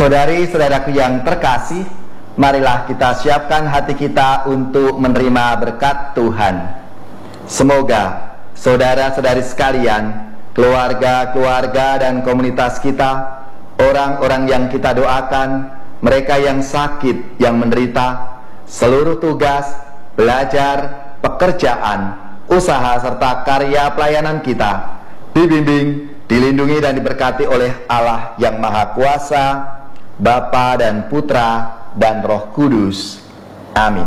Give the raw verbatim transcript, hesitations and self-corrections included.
Saudari-saudaraku yang terkasih, marilah kita siapkan hati kita untuk menerima berkat Tuhan. Semoga saudara-saudari sekalian, keluarga-keluarga dan komunitas kita, orang-orang yang kita doakan, mereka yang sakit, yang menderita, seluruh tugas, belajar, pekerjaan, usaha serta karya pelayanan kita dibimbing, dilindungi dan diberkati oleh Allah yang Maha Kuasa, Bapa dan Putra dan Roh Kudus. Amin.